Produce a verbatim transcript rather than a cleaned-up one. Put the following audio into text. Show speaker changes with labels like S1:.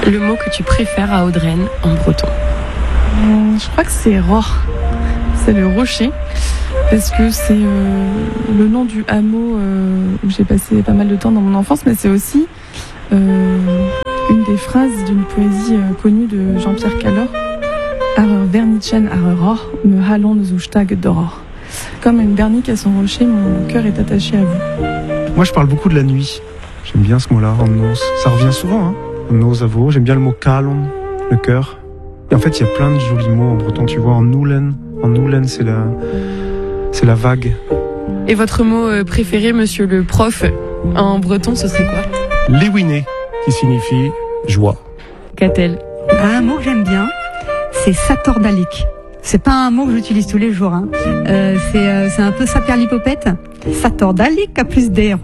S1: Le mot que tu préfères à Audreyne en breton?
S2: Euh, je crois que c'est Ror. C'est le rocher. Parce que c'est euh, le nom du hameau euh, où j'ai passé pas mal de temps dans mon enfance, mais c'est aussi euh, une des phrases d'une poésie euh, connue de Jean-Pierre Callor. Arrer vernitchen arrer Ror, me halon zu stag d'Aurore. Comme une bernique à son rocher, mon cœur est attaché à vous.
S3: Moi, je parle beaucoup de la nuit. J'aime bien ce mot-là, en nos. Ça revient souvent, hein. En nos avo. J'aime bien le mot kalon, le cœur. Et en fait, il y a plein de jolis mots en breton, tu vois. En noulen, en noulen, c'est la, c'est la vague.
S1: Et votre mot préféré, monsieur le prof, en breton, ce serait quoi?
S4: Léwiné, qui signifie joie.
S1: Qu'a-t-elle?
S5: Un mot que j'aime bien, c'est satordalique. C'est pas un mot que j'utilise tous les jours, hein. Euh, c'est, euh, c'est un peu saperlipopette. Satordalique à plus d'air.